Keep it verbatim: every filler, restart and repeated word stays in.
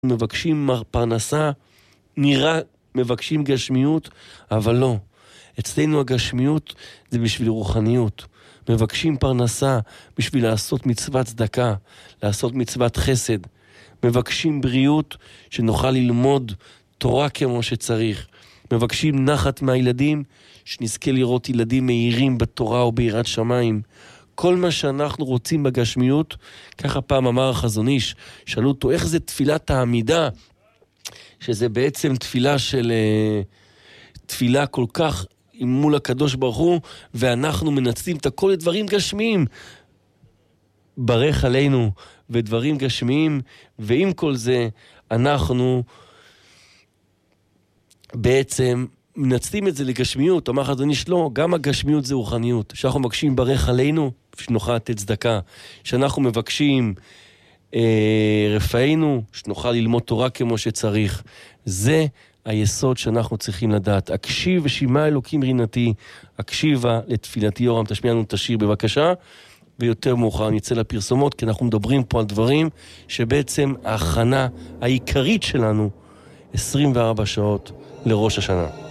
מבקשים פרנסה, נראה מבקשים גשמיות, אבל לא. אצלנו הגשמיות זה בשביל רוחניות. מבקשים פרנסה בשביל לעשות מצוות צדקה, לעשות מצוות חסד. מבקשים בריאות שנוכל ללמוד תורה כמו שצריך. מבקשים נחת מהילדים, שנזכה לראות ילדים מהירים בתורה או ביראת שמיים. כל מה שאנחנו רוצים בגשמיות, ככה פעם אמר החזון איש, שאלו אותו איך זה תפילת העמידה, שזה בעצם תפילה של, תפילה כל כך מול הקדוש ברוך הוא, ואנחנו מנצלים את הכל לדברים גשמיים. ברך עלינו ודברים גשמיים, ועם כל זה אנחנו בעצם מנצלים את זה לגשמיות. אמר חזון איש לא, גם הגשמיות זה רוחניות. שאנחנו מבקשים ברך עלינו, שנוכל לתת צדקה. שאנחנו מבקשים אה, רפאינו, שנוכל ללמוד תורה כמו שצריך. זה היסוד שאנחנו צריכים לדעת. הקשיב ושימה אלוקים רינתי, הקשיבה לתפילתי. יורם, תשמיע לנו את השיר בבקשה, ויותר מאוחר נצא לפרסומות, כי אנחנו מדברים פה על דברים שבעצם ההכנה העיקרית שלנו עשרים וארבע שעות לראש השנה.